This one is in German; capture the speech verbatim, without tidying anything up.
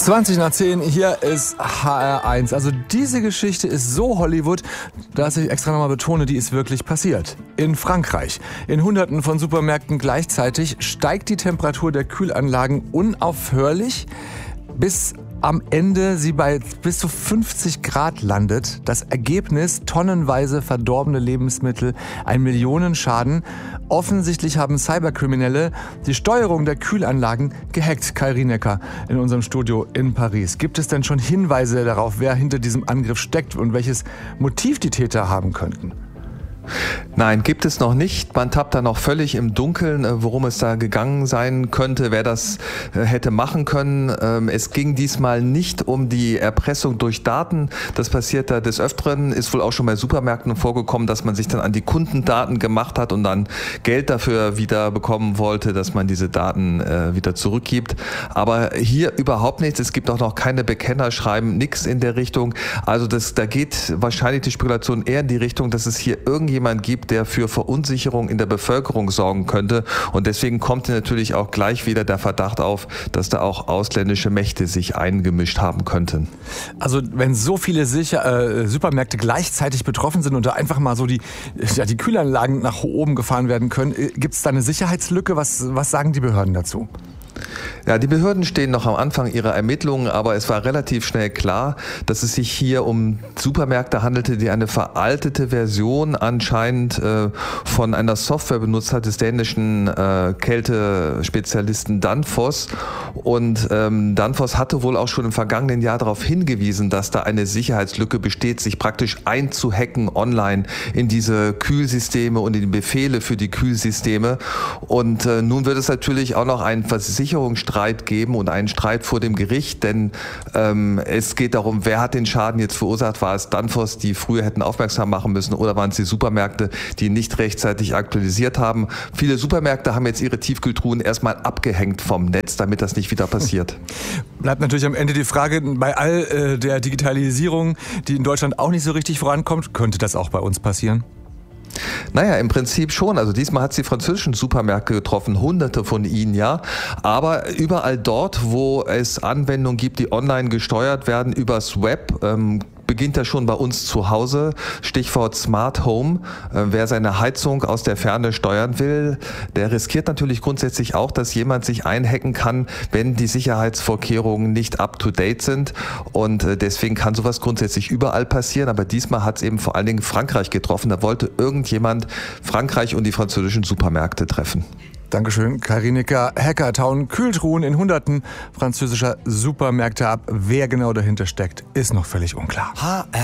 zwanzig nach zehn, hier ist H R eins. Also diese Geschichte ist so Hollywood, dass ich extra nochmal betone, die ist wirklich passiert. In Frankreich. In hunderten von Supermärkten gleichzeitig steigt die Temperatur der Kühlanlagen unaufhörlich, bis am Ende sie bei bis zu fünfzig Grad landet. Das Ergebnis: tonnenweise verdorbene Lebensmittel, ein Millionenschaden. Offensichtlich haben Cyberkriminelle die Steuerung der Kühlanlagen gehackt. Kai Rinecker in unserem Studio in Paris. Gibt es denn schon Hinweise darauf, wer hinter diesem Angriff steckt und welches Motiv die Täter haben könnten? Nein, gibt es noch nicht. Man tappt da noch völlig im Dunkeln, worum es da gegangen sein könnte, wer das hätte machen können. Es ging diesmal nicht um die Erpressung durch Daten. Das passiert da des Öfteren, ist wohl auch schon bei Supermärkten vorgekommen, dass man sich dann an die Kundendaten gemacht hat und dann Geld dafür wieder bekommen wollte, dass man diese Daten wieder zurückgibt. Aber hier überhaupt nichts. Es gibt auch noch keine Bekennerschreiben, nichts in der Richtung. Also das, da geht wahrscheinlich die Spekulation eher in die Richtung, dass es hier irgendwie jemand gibt, der für Verunsicherung in der Bevölkerung sorgen könnte. Und deswegen kommt natürlich auch gleich wieder der Verdacht auf, dass da auch ausländische Mächte sich eingemischt haben könnten. Also wenn so viele Sicher- äh, Supermärkte gleichzeitig betroffen sind und da einfach mal so die, ja, die Kühlanlagen nach oben gefahren werden können, gibt es da eine Sicherheitslücke? Was, was sagen die Behörden dazu? Ja, die Behörden stehen noch am Anfang ihrer Ermittlungen, aber es war relativ schnell klar, dass es sich hier um Supermärkte handelte, die eine veraltete Version anscheinend äh, von einer Software benutzt hat, des dänischen äh, Kältespezialisten Danfoss. Und ähm, Danfoss hatte wohl auch schon im vergangenen Jahr darauf hingewiesen, dass da eine Sicherheitslücke besteht, sich praktisch einzuhacken online in diese Kühlsysteme und in die Befehle für die Kühlsysteme. Und äh, nun wird es natürlich auch noch einen Versicherungsstreit geben und einen Streit vor dem Gericht, denn ähm, es geht darum, wer hat den Schaden jetzt verursacht? War es Danfoss, die früher hätten aufmerksam machen müssen, oder waren es die Supermärkte, die nicht rechtzeitig aktualisiert haben? Viele Supermärkte haben jetzt ihre Tiefkühltruhen erstmal abgehängt vom Netz, damit das nicht wieder passiert. Bleibt natürlich am Ende die Frage, bei all äh, der Digitalisierung, die in Deutschland auch nicht so richtig vorankommt, könnte das auch bei uns passieren? Naja, im Prinzip schon. Also diesmal hat es die französischen Supermärkte getroffen, hunderte von ihnen, ja. Aber überall dort, wo es Anwendungen gibt, die online gesteuert werden übers Web, ähm, beginnt ja schon bei uns zu Hause. Stichwort Smart Home. Äh, wer seine Heizung aus der Ferne steuern will, der riskiert natürlich grundsätzlich auch, dass jemand sich einhacken kann, wenn die Sicherheitsvorkehrungen nicht up-to-date sind. Und äh, deswegen kann sowas grundsätzlich überall passieren. Aber diesmal hat es eben vor allen Dingen Frankreich getroffen. Da wollte irgendjemand Frankreich und die französischen Supermärkte treffen. Dankeschön, Kai Rinecker. Hacker tauen Kühltruhen in hunderten französischer Supermärkte ab. Wer genau dahinter steckt, ist noch völlig unklar.